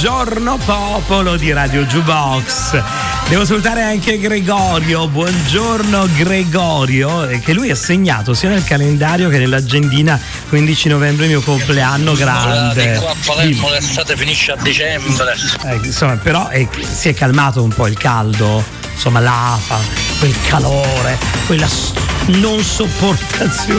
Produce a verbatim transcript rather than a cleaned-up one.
buongiorno popolo di Radio Jukebox. Devo salutare anche Gregorio, buongiorno Gregorio, che lui è segnato sia nel calendario che nell'agendina quindici novembre, mio compleanno grande. Qua a Palermo l'estate finisce a dicembre. Eh, insomma, però è, si è calmato un po' il caldo, insomma l'afa, quel calore, quella non sopportazione